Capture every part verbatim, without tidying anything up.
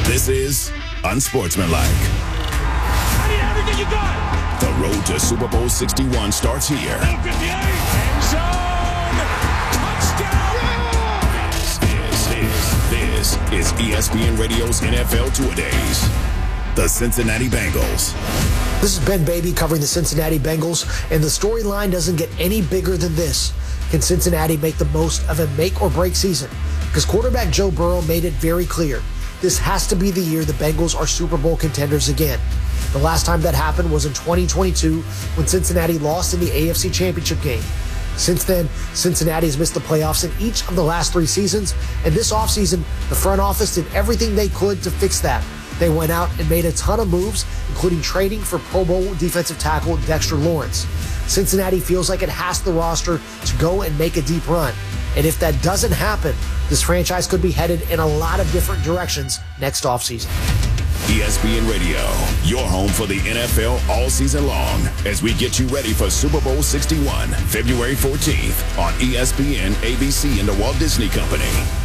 This is Unsportsmanlike. I need everything you got. The road to Super Bowl sixty-one starts here. End zone. Touchdown. This is, is, this is E S P N Radio's N F L Two-A-Days. The Cincinnati Bengals. This is Ben Baby covering the Cincinnati Bengals, and the storyline doesn't get any bigger than this. Can Cincinnati make the most of a make-or-break season? Because quarterback Joe Burrow made it very clear. This has to be the year the Bengals are Super Bowl contenders again. The last time that happened was in twenty twenty-two when Cincinnati lost in the A F C Championship game. Since then, Cincinnati has missed the playoffs in each of the last three seasons, and this offseason, the front office did everything they could to fix that. They went out and made a ton of moves, including trading for Pro Bowl defensive tackle Dexter Lawrence. Cincinnati feels like it has the roster to go and make a deep run. And if that doesn't happen, this franchise could be headed in a lot of different directions next offseason. E S P N Radio, your home for the N F L all season long, as we get you ready for Super Bowl sixty-one, February fourteenth on E S P N, A B C, and the Walt Disney Company.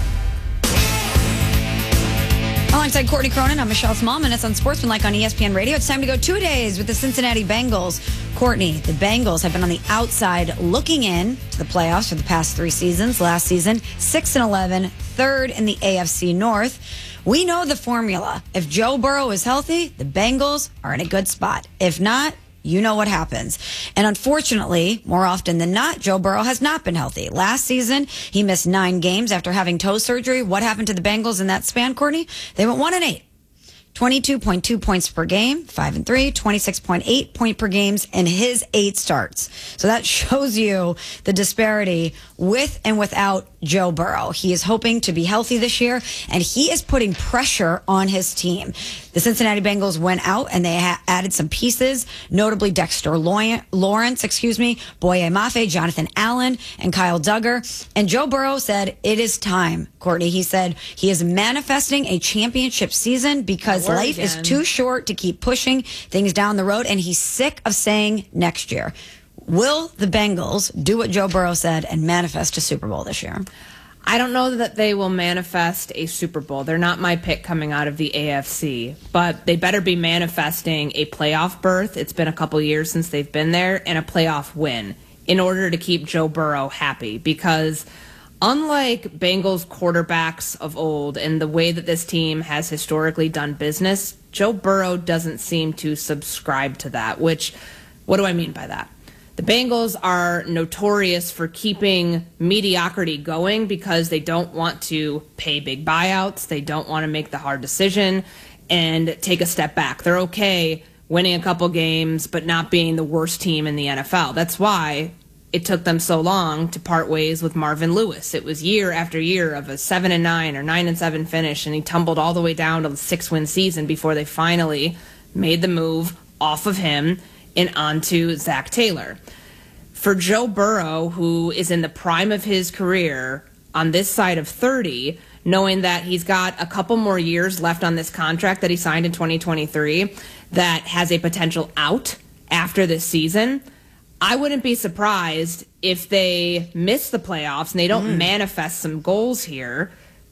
Alongside Courtney Cronin, I'm Michelle Smallman. It's on Sportsmanlike on E S P N Radio. It's time to go two days with the Cincinnati Bengals. Courtney, the Bengals have been on the outside looking in to the playoffs for the past three seasons. Last season, six and eleven, third in the A F C North. We know the formula. If Joe Burrow is healthy, the Bengals are in a good spot. If not, you know what happens. And unfortunately, more often than not, Joe Burrow has not been healthy. Last season, he missed nine games after having toe surgery. What happened to the Bengals in that span, Courtney? They went one and eight. twenty-two point two points per game, five and three, twenty-six point eight point per games in his eight starts. So that shows you the disparity with and without Joe Burrow. He is hoping to be healthy this year, and he is putting pressure on his team. The Cincinnati Bengals went out and they ha- added some pieces, notably Dexter Lawrence, excuse me, Boye Mafe, Jonathan Allen, and Kyle Duggar. And Joe Burrow said, it is time, Courtney. He said he is manifesting a championship season because life again. is too short to keep pushing things down the road, and he's sick of saying next year. Will the Bengals do what Joe Burrow said and manifest a Super Bowl this year? I don't know that they will manifest a Super Bowl. They're not my pick coming out of the A F C, but they better be manifesting a playoff berth. It's been a couple years since they've been there, and a playoff win in order to keep Joe Burrow happy, because unlike Bengals quarterbacks of old and the way that this team has historically done business, Joe Burrow doesn't seem to subscribe to that, which, what do I mean by that? The Bengals are notorious for keeping mediocrity going because they don't want to pay big buyouts. They don't want to make the hard decision and take a step back. They're okay winning a couple games, but not being the worst team in the N F L. That's why it took them so long to part ways with Marvin Lewis. It was year after year of a seven and nine or nine and seven finish, and he tumbled all the way down to the six win season before they finally made the move off of him and onto Zach Taylor. For Joe Burrow, who is in the prime of his career on this side of thirty, knowing that he's got a couple more years left on this contract that he signed in twenty twenty-three that has a potential out after this season, I wouldn't be surprised if they miss the playoffs and they don't mm. manifest some goals here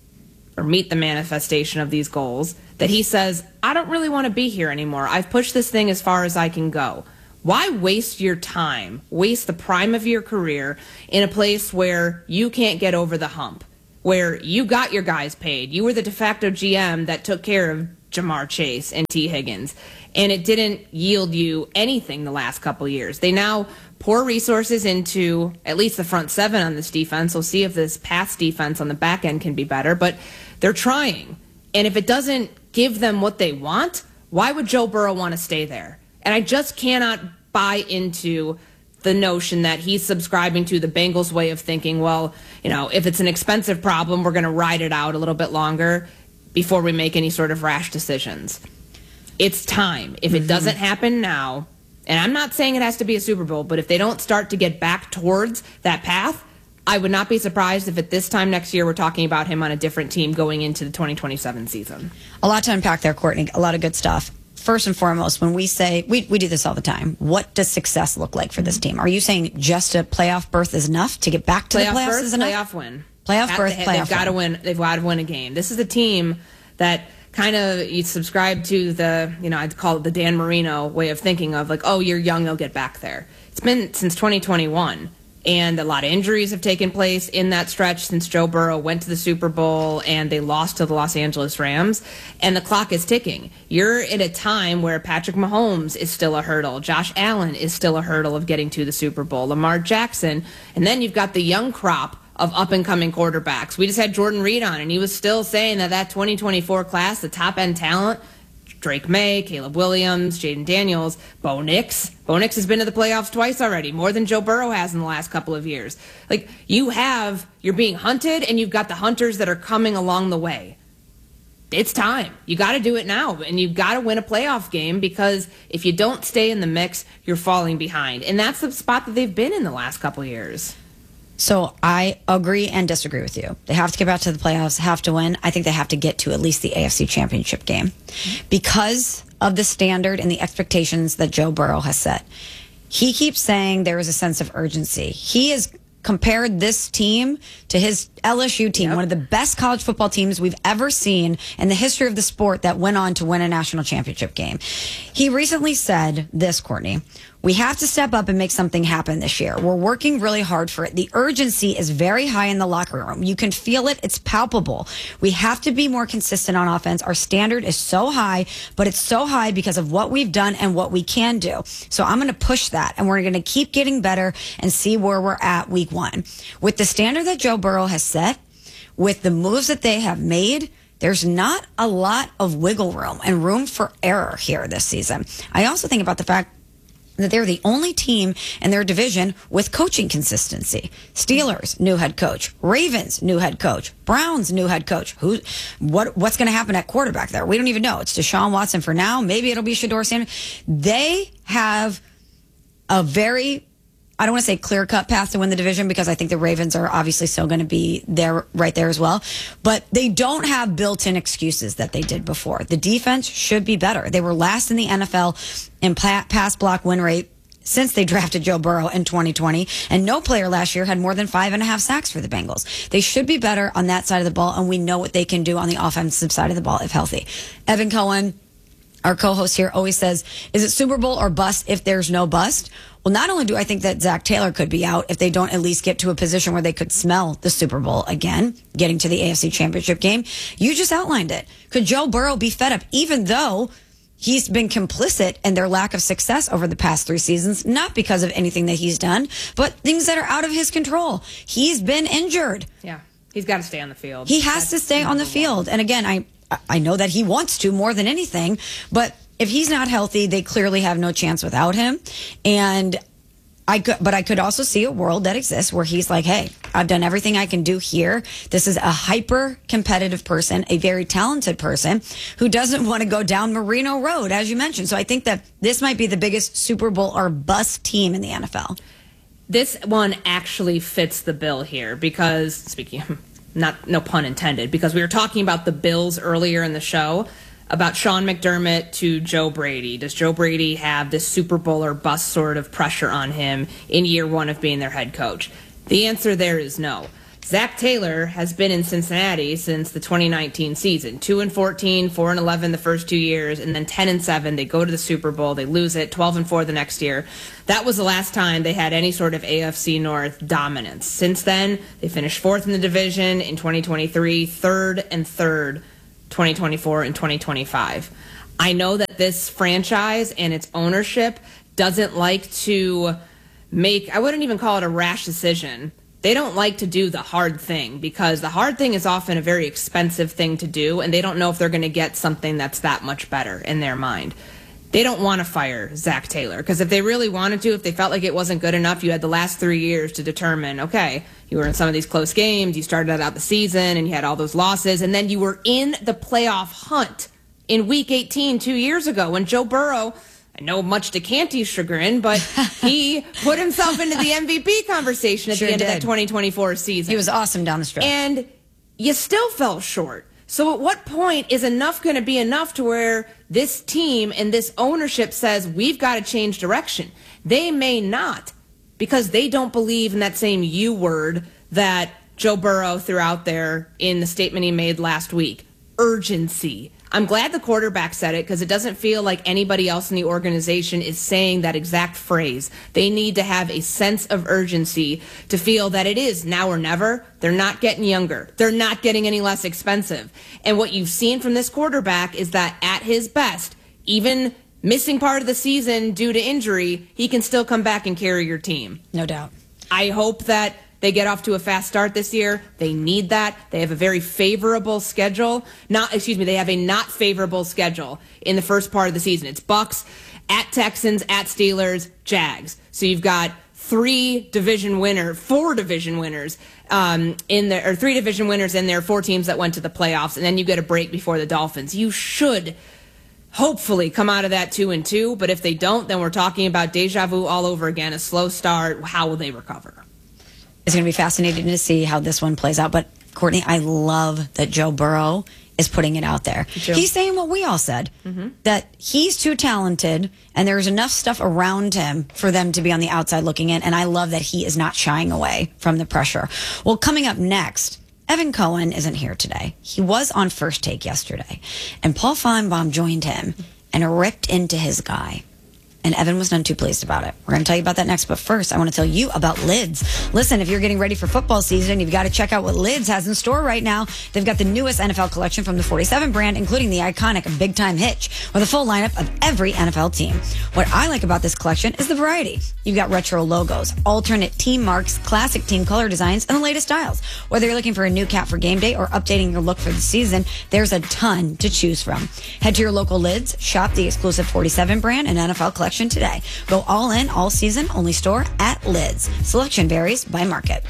or meet the manifestation of these goals, that he says, I don't really want to be here anymore. I've pushed this thing as far as I can go. Why waste your time, waste the prime of your career in a place where you can't get over the hump, where you got your guys paid? You were the de facto G M that took care of Jamar Chase and T. Higgins, and it didn't yield you anything the last couple years. They now pour resources into at least the front seven on this defense. We'll see if this pass defense on the back end can be better, but they're trying. And if it doesn't give them what they want, why would Joe Burrow want to stay there? And I just cannot buy into the notion that he's subscribing to the Bengals way of thinking, well, you know, if it's an expensive problem, we're going to ride it out a little bit longer before we make any sort of rash decisions. It's time. If it mm-hmm. doesn't happen now, and I'm not saying it has to be a Super Bowl, but if they don't start to get back towards that path, I would not be surprised if at this time next year we're talking about him on a different team going into the twenty twenty-seven season. A lot to unpack there, Courtney. A lot of good stuff. First and foremost, when we say, we, we do this all the time, what does success look like for this team? Are you saying just a playoff berth is enough to get back to playoff the playoffs berth, is enough? Playoff win. Playoff At berth, the, playoff They've got to win. They've got to win a game. This is a team that kind of you subscribe to the, you know, I'd call it the Dan Marino way of thinking of like, oh, you're young, you'll get back there. It's been since twenty twenty-one. And a lot of injuries have taken place in that stretch since Joe Burrow went to the Super Bowl and they lost to the Los Angeles Rams. And the clock is ticking. You're at a time where Patrick Mahomes is still a hurdle. Josh Allen is still a hurdle of getting to the Super Bowl. Lamar Jackson. And then you've got the young crop of up-and-coming quarterbacks. We just had Jordan Reed on, and he was still saying that that twenty twenty-four class, the top-end talent, Drake May, Caleb Williams, Jaden Daniels, Bo Nix. Bo Nix has been to the playoffs twice already, more than Joe Burrow has in the last couple of years. Like, you have, you're being hunted, and you've got the hunters that are coming along the way. It's time. You got to do it now, and you've got to win a playoff game, because if you don't stay in the mix, you're falling behind. And that's the spot that they've been in the last couple of years. So I agree and disagree with you. They have to get back to the playoffs, have to win. I think they have to get to at least the A F C Championship game because of the standard and the expectations that Joe Burrow has set. He keeps saying there is a sense of urgency. He has compared this team to his L S U team, yep. one of the best college football teams we've ever seen in the history of the sport that went on to win a national championship game. He recently said this, Courtney, we have to step up and make something happen this year. We're working really hard for it. The urgency is very high in the locker room. You can feel it. It's palpable. We have to be more consistent on offense. Our standard is so high, but it's so high because of what we've done and what we can do. So I'm going to push that, and we're going to keep getting better and see where we're at week one. With the standard that Joe Burrow has set, with the moves that they have made, there's not a lot of wiggle room and room for error here this season. I also think about the fact that they're the only team in their division with coaching consistency. Steelers, new head coach. Ravens, new head coach. Browns, new head coach. Who? What? What's going to happen at quarterback there? We don't even know. It's Deshaun Watson for now. Maybe it'll be Shedeur Sanders. They have a very, I don't want to say clear-cut path to win the division, because I think the Ravens are obviously still going to be there, right there as well. But they don't have built-in excuses that they did before. The defense should be better. They were last in the N F L in pass block win rate since they drafted Joe Burrow in twenty twenty, and no player last year had more than five and a half sacks for the Bengals. They should be better on that side of the ball, and we know what they can do on the offensive side of the ball if healthy. Evan Cohen, our co-host here, always says, is it Super Bowl or bust if there's no bust? Well, not only do I think that Zach Taylor could be out if they don't at least get to a position where they could smell the Super Bowl again, getting to the A F C Championship game, you just outlined it. Could Joe Burrow be fed up, even though he's been complicit in their lack of success over the past three seasons, not because of anything that he's done, but things that are out of his control? He's been injured. Yeah, he's got to stay on the field. He has That's to stay on the field. And again, I I know that he wants to more than anything, but if he's not healthy, they clearly have no chance without him. And I could, but I could also see a world that exists where he's like, hey, I've done everything I can do here. This is a hyper competitive person, a very talented person who doesn't want to go down Marino Road, as you mentioned. So I think that this might be the biggest Super Bowl or bust team in the N F L. This one actually fits the bill here because, speaking of, not no pun intended, because we were talking about the Bills earlier in the show, about Sean McDermott to Joe Brady. Does Joe Brady have this Super Bowl or bust sort of pressure on him in year one of being their head coach? The answer there is no. Zach Taylor has been in Cincinnati since the twenty nineteen season. two and fourteen, four and eleven the first two years, and then ten and seven. They go to the Super Bowl, they lose it, twelve and four the next year. That was the last time they had any sort of A F C North dominance. Since then, they finished fourth in the division in twenty twenty-three, third and third twenty twenty-four and twenty twenty-five. I know that this franchise and its ownership doesn't like to make, I wouldn't even call it a rash decision. They don't like to do the hard thing because the hard thing is often a very expensive thing to do, and they don't know if they're going to get something that's that much better in their mind. They don't want to fire Zach Taylor because if they really wanted to, if they felt like it wasn't good enough, you had the last three years to determine, okay, you were in some of these close games, you started out the season and you had all those losses, and then you were in the playoff hunt in week eighteen two years ago when Joe Burrow, I know much to Canty's chagrin, but he put himself into the M V P conversation at sure the end did. of that twenty twenty-four season. He was awesome down the stretch. And you still fell short. So at what point is enough going to be enough to where this team and this ownership says we've got to change direction? They may not, because they don't believe in that same U word that Joe Burrow threw out there in the statement he made last week. urgency. I'm glad the quarterback said it because it doesn't feel like anybody else in the organization is saying that exact phrase. They need to have a sense of urgency to feel that it is now or never. They're not getting younger. They're not getting any less expensive. And what you've seen from this quarterback is that at his best, even missing part of the season due to injury, he can still come back and carry your team. No doubt. I hope that they get off to a fast start this year. They need that. They have a very favorable schedule. Not, excuse me, they have a not favorable schedule in the first part of the season. It's Bucks, at Texans, at Steelers, Jags. So you've got three division winner, four division winners um, in there, or three division winners in there, four teams that went to the playoffs, and then you get a break before the Dolphins. You should hopefully come out of that two and two, but if they don't, then we're talking about deja vu all over again, a slow start. How will they recover? It's going to be fascinating to see how this one plays out. But, Courtney, I love that Joe Burrow is putting it out there. Joe. He's saying what we all said, mm-hmm. that he's too talented and there's enough stuff around him for them to be on the outside looking in. And I love that he is not shying away from the pressure. Well, coming up next, Evan Cohen isn't here today. He was on First Take yesterday. And Paul Feinbaum joined him and ripped into his guy. And Evan was none too pleased about it. We're going to tell you about that next. But first, I want to tell you about Lids. Listen, if you're getting ready for football season, you've got to check out what Lids has in store right now. They've got the newest N F L collection from the forty-seven brand, including the iconic Big Time Hitch, with a full lineup of every N F L team. What I like about this collection is the variety. You've got retro logos, alternate team marks, classic team color designs, and the latest styles. Whether you're looking for a new cap for game day or updating your look for the season, there's a ton to choose from. Head to your local Lids, shop the exclusive forty-seven brand and N F L collection today. Go all in, all season, only store at Lids. Selection varies by market.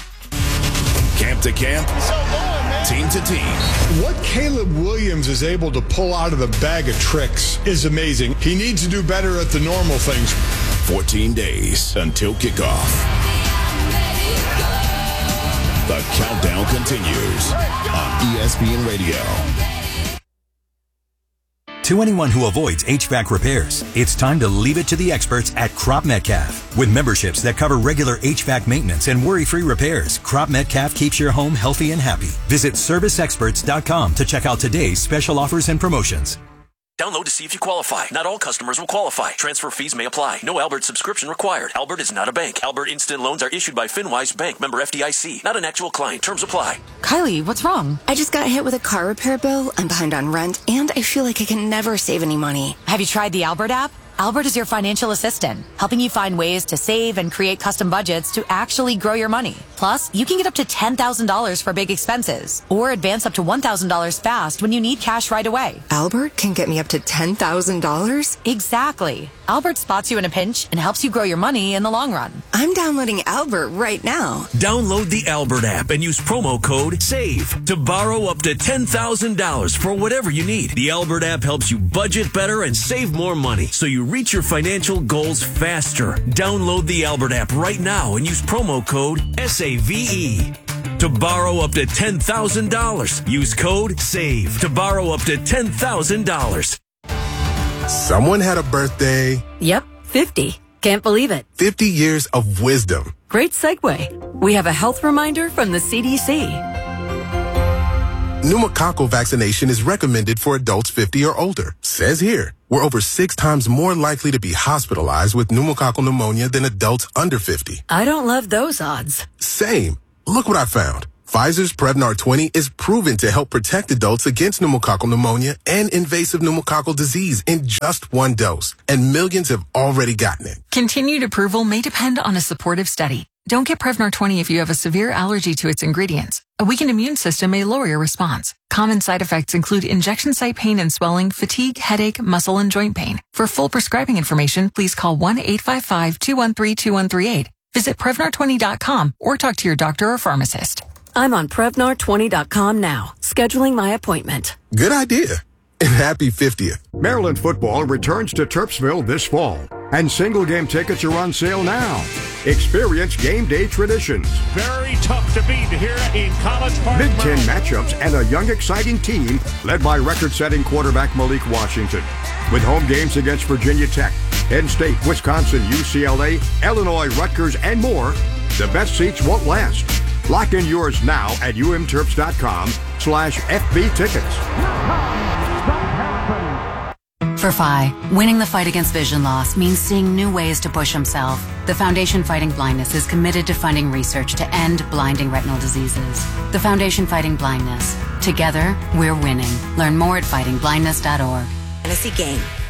Camp to camp, team to team. What Caleb Williams is able to pull out of the bag of tricks is amazing. He needs to do better at the normal things. fourteen days until kickoff. The countdown continues on E S P N Radio. To anyone who avoids H V A C repairs, it's time to leave it to the experts at Crop Metcalf. With memberships that cover regular H V A C maintenance and worry-free repairs, Crop Metcalf keeps your home healthy and happy. Visit service experts dot com to check out today's special offers and promotions. Download to see if you qualify. Not all customers will qualify. Transfer fees may apply. No Albert subscription required. Albert is not a bank. Albert Instant Loans are issued by FinWise Bank, member F D I C. Not an actual client. Terms apply. Kylie, what's wrong? I just got hit with a car repair bill. I'm behind on rent, and I feel like I can never save any money. Have you tried the Albert app? Albert is your financial assistant, helping you find ways to save and create custom budgets to actually grow your money. Plus, you can get up to ten thousand dollars for big expenses or advance up to one thousand dollars fast when you need cash right away. Albert can get me up to ten thousand dollars? Exactly. Albert spots you in a pinch and helps you grow your money in the long run. I'm downloading Albert right now. Download the Albert app and use promo code SAVE to borrow up to ten thousand dollars for whatever you need. The Albert app helps you budget better and save more money so you reach your financial goals faster. Download the Albert app right now and use promo code S A V E to borrow up to ten thousand dollars. Use code SAVE to borrow up to ten thousand dollars. Someone had a birthday. Yep, fifty. Can't believe it. fifty years of wisdom. Great segue. We have a health reminder from the C D C. Pneumococcal vaccination is recommended for adults fifty or older. Says here, we're over six times more likely to be hospitalized with pneumococcal pneumonia than adults under fifty. I don't love those odds. Same. Look what I found. Pfizer's Prevnar twenty is proven to help protect adults against pneumococcal pneumonia and invasive pneumococcal disease in just one dose. And millions have already gotten it. Continued approval may depend on a supportive study. Don't get Prevnar twenty if you have a severe allergy to its ingredients. A weakened immune system may lower your response. Common side effects include injection site pain and swelling, fatigue, headache, muscle, and joint pain. For full prescribing information, please call one eight five five, two one three, two one three eight. Visit Prevnar twenty dot com or talk to your doctor or pharmacist. I'm on Prevnar twenty dot com now, scheduling my appointment. Good idea. And happy fiftieth. Maryland football returns to Turpsville this fall, and single game tickets are on sale now. Experience game day traditions. Very tough to beat here in College Park. Big Ten matchups and a young, exciting team led by record-setting quarterback Malik Washington. With home games against Virginia Tech, Penn State, Wisconsin, U C L A, Illinois, Rutgers, and more, the best seats won't last. Lock in yours now at umterps.com slash FB tickets. For Phi, winning the fight against vision loss means seeing new ways to push himself. The Foundation Fighting Blindness is committed to funding research to end blinding retinal diseases. The Foundation Fighting Blindness. Together, we're winning. Learn more at fighting blindness dot org. Fantasy game.